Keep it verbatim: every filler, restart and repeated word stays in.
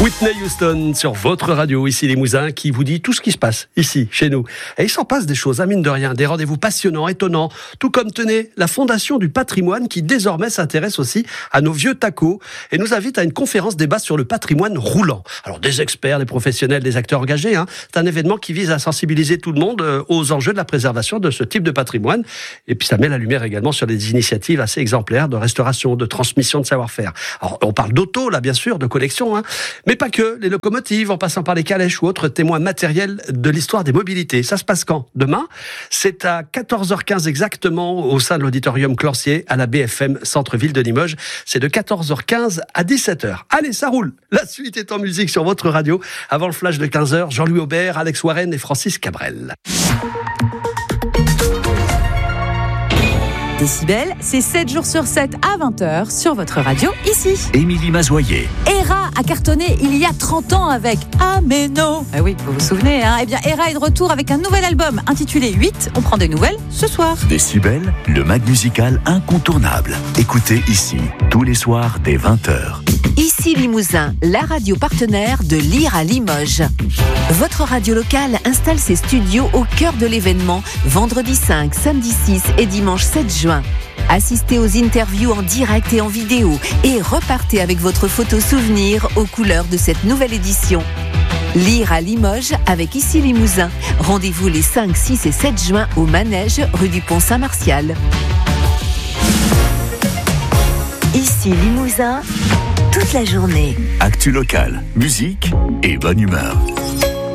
Whitney Houston sur votre radio, ici Limousin, qui vous dit tout ce qui se passe ici, chez nous. Et il s'en passe des choses, à mine de rien, des rendez-vous passionnants, étonnants, tout comme, tenez, la Fondation du patrimoine qui désormais s'intéresse aussi à nos vieux tacos et nous invite à une conférence débat sur le patrimoine roulant. Alors des experts, des professionnels, des acteurs engagés, hein. C'est un événement qui vise à sensibiliser tout le monde aux enjeux de la préservation de ce type de patrimoine. Et puis ça met la lumière également sur des initiatives assez exemplaires de restauration, de transmission de savoir-faire. Alors on parle d'auto, là bien sûr, de collection, hein. Mais pas que, les locomotives, en passant par les calèches ou autres témoins matériels de l'histoire des mobilités. Ça se passe quand ? Demain, c'est à quatorze heures quinze exactement au sein de l'auditorium Clancier à la B F M Centre-Ville de Limoges. C'est de quatorze heures quinze à dix-sept heures. Allez, ça roule. La suite est en musique sur votre radio. Avant le flash de quinze heures, Jean-Louis Aubert, Alex Warren et Francis Cabrel. Décibel, c'est sept jours sur sept à vingt heures sur votre radio, ici. Émilie Mazoyer. Hera a cartonné il y a trente ans avec Ameno. Ah oui, vous vous souvenez, hein ? Eh bien, Hera est de retour avec un nouvel album intitulé huit. On prend des nouvelles ce soir. Décibel, le mag musical incontournable. Écoutez ici, tous les soirs dès vingt heures. Ici Limousin, la radio partenaire de Lire à Limoges. Votre radio locale installe ses studios au cœur de l'événement, vendredi cinq, samedi six et dimanche sept juin. Assistez aux interviews en direct et en vidéo et repartez avec votre photo souvenir aux couleurs de cette nouvelle édition. Lire à Limoges avec Ici Limousin. Rendez-vous les cinq, six et sept juin au Manège, rue du Pont Saint-Martial. Ici Limousin, toute la journée. Actu locale, musique et bonne humeur.